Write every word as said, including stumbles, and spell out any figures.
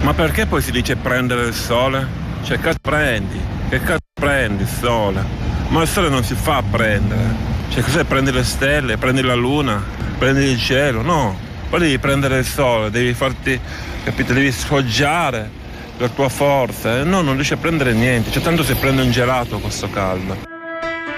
Ma perché poi si dice prendere il sole? Cioè, cazzo prendi? Che cazzo prendi il sole? Ma il sole non si fa prendere. Cioè, cos'è? Prendi le stelle, prendi la luna, prendi il cielo? No, poi devi prendere il sole, devi farti, capito? Devi sfoggiare la tua forza. No, non riesci a prendere niente. Cioè, tanto se prende un gelato questo caldo.